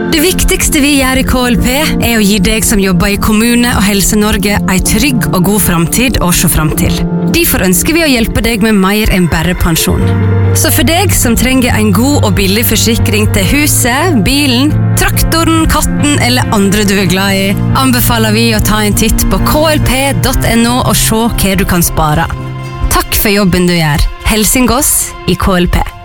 Det viktigste vi gjør i KLP å gi deg som jobber i Kommune- og Helse-Norge en trygg og god framtid å se fram til. Derfor ønsker vi å hjelpe deg med mer enn bare pensjon. Så for deg som trenger en god og billig forsikring til huset, bilen, traktoren, katten eller andre du er glad i, anbefaler vi å ta en titt på klp.no og se hva du kan spare. Takk for jobben du gjør. Helsingås i KLP.